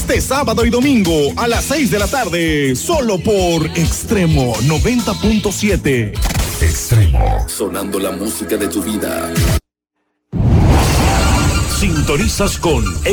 Este sábado y domingo a las 6 de la tarde, solo por Extremo 90.7. Extremo. Sonando la música de tu vida. Sintonizas con